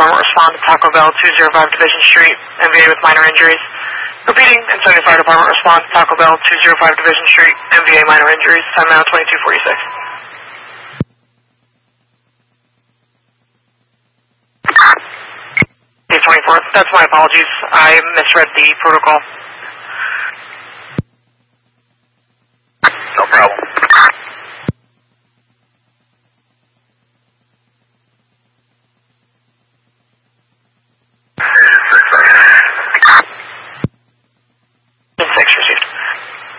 Department respond to Taco Bell 205 Division Street, MVA with minor injuries. Repeating, N70 Fire Department response to Taco Bell 205 Division Street, MVA minor injuries, time now 2246. 24th, that's my apologies. I misread the protocol. No problem.